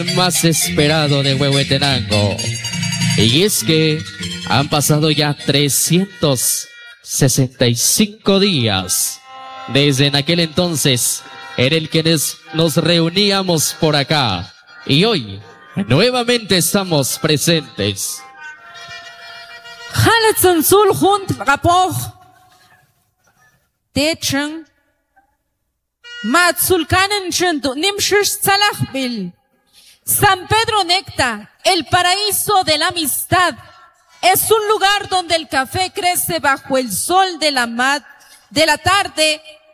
más esperado de Huehuetenango. Y es que han pasado ya 365 días desde en aquel entonces en el que nos reuníamos por acá. Y hoy nuevamente estamos presentes. Halatzen sul hund rapoch. Techen. Matsulkanen chentu nimshish salachbil. San Pedro Necta, el paraíso de la amistad, es un lugar donde el café crece bajo el sol de la tarde